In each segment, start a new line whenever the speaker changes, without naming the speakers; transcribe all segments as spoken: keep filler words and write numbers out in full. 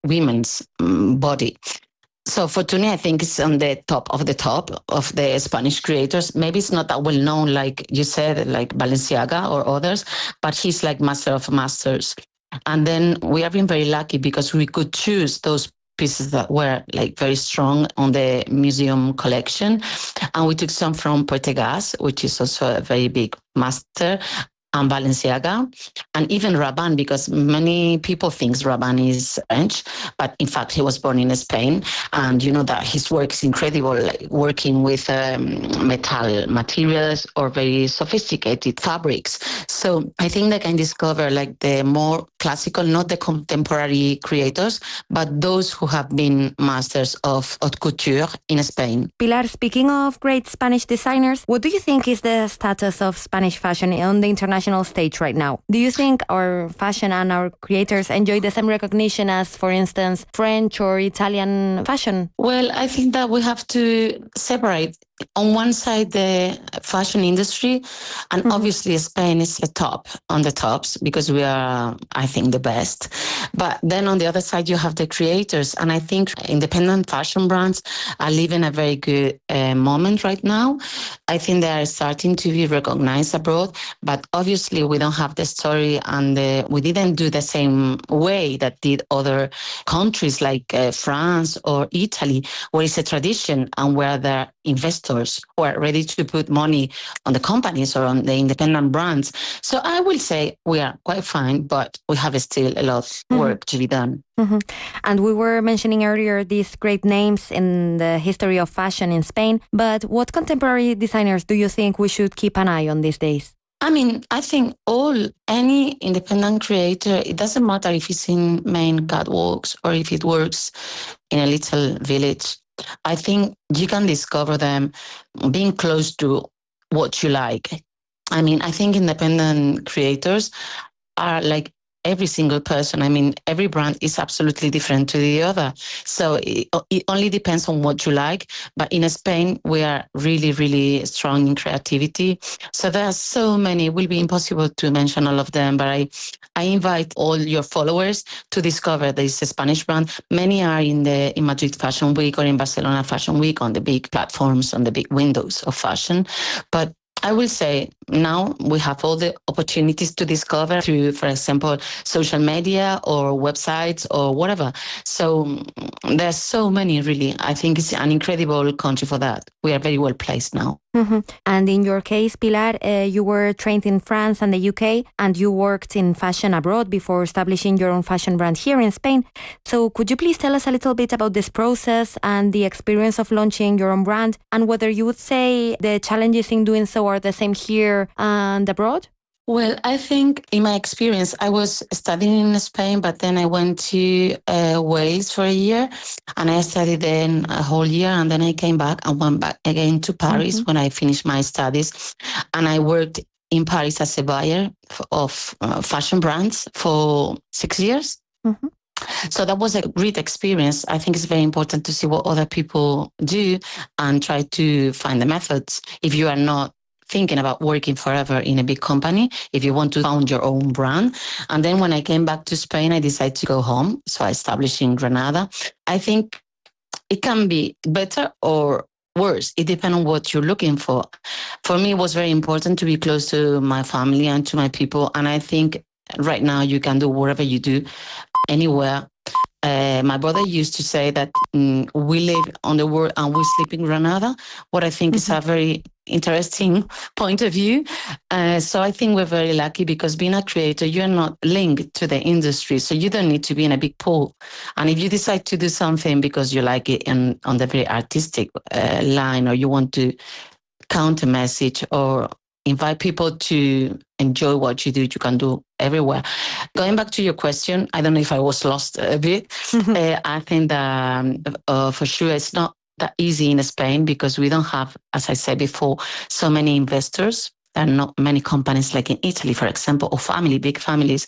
women's um, body. So Fortuny, I think, is on the top of the top of the Spanish creators. Maybe it's not that well known, like you said, like Balenciaga or others, but he's like master of masters. And then we have been very lucky because we could choose those pieces that were like very strong on the museum collection. And we took some from Portegas, which is also a very big master, and Balenciaga, and even Rabanne, because many people think Rabanne is French, but in fact he was born in Spain, and you know that his work is incredible, like working with um, metal materials or very sophisticated fabrics. So I think they can discover like the more classical, not the contemporary creators, but those who have been masters of haute couture in Spain.
Pilar, speaking of great Spanish designers, what do you think is the status of Spanish fashion on the international stage right now? Do you think our fashion and our creators enjoy the same recognition as, for instance, French or Italian fashion?
Well, I think that we have to separate. On one side, the fashion industry, and mm-hmm. obviously Spain is the top on the tops because we are, I think, the best. But then on the other side, you have the creators. And I think independent fashion brands are living a very good uh, moment right now. I think they are starting to be recognized abroad, but obviously we don't have the story and the, we didn't do the same way that did other countries like uh, France or Italy, where it's a tradition and where the investors who are ready to put money on the companies or on the independent brands. So I will say we are quite fine, but we have still a lot of mm-hmm. work to be done.
Mm-hmm. And we were mentioning earlier these great names in the history of fashion in Spain, but what contemporary designers do you think we should keep an eye on these days?
I mean, I think all, any independent creator, it doesn't matter if it's in main catwalks or if it works in a little village. I think you can discover them being close to what you like. I mean, I think independent creators are like every single person. I mean, every brand is absolutely different to the other. So it, it only depends on what you like. But in Spain, we are really, really strong in creativity. So there are so many. It will be impossible to mention all of them, but I, I invite all your followers to discover this Spanish brand. Many are in the in Madrid Fashion Week or in Barcelona Fashion Week on the big platforms, on the big windows of fashion. But I will say now we have all the opportunities to discover through, for example, social media or websites or whatever. So there's so many, really. I think it's an incredible country for that. We are very well placed now.
Mm-hmm. And in your case, Pilar, uh, you were trained in France and the U K, and you worked in fashion abroad before establishing your own fashion brand here in Spain. So could you please tell us a little bit about this process and the experience of launching your own brand, and whether you would say the challenges in doing so are the same here and abroad?
Well, I think in my experience, I was studying in Spain, but then I went to uh, Wales for a year and I studied then a whole year. And then I came back and went back again to Paris mm-hmm. when I finished my studies. And I worked in Paris as a buyer of uh, fashion brands for six years. Mm-hmm. So that was a great experience. I think it's very important to see what other people do and try to find the methods. If you are not thinking about working forever in a big company, if you want to found your own brand. And then when I came back to Spain, I decided to go home. So I established in Granada. I think it can be better or worse. It depends on what you're looking for. For me, it was very important to be close to my family and to my people. And I think right now you can do whatever you do, anywhere. Uh, my brother used to say that um, we live on the world and we sleep in Granada, what I think mm-hmm. is a very interesting point of view. Uh, so I think we're very lucky because being a creator, you're not linked to the industry. So you don't need to be in a big pool. And if you decide to do something because you like it in, on the very artistic uh, line, or you want to counter message or invite people to enjoy what you do, you can do everywhere. Going back to your question, I don't know if I was lost a bit. Mm-hmm. Uh, I think that um, uh, for sure it's not that easy in Spain because we don't have, as I said before, so many investors. There are not many companies like in Italy, for example, or family, big families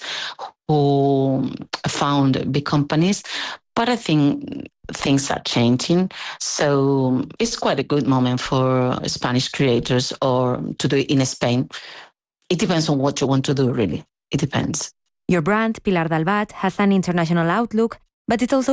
who found big companies. But I think things are changing. So it's quite a good moment for Spanish creators or to do it in Spain. It depends on what you want to do, really. It depends.
Your brand, Pilar Dalbat, has an international outlook but it's also